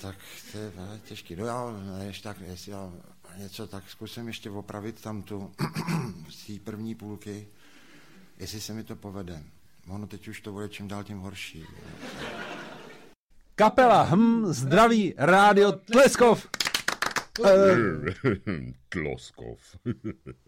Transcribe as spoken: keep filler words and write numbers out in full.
tak to je těžký. No já, ještě tak, jestli já něco, tak zkusím ještě opravit tam tu z té první půlky, jestli se mi to povede. Ono teď už to bude čím dál tím horší. Kapela Hm zdraví Rádio Tleskov. Tloskov.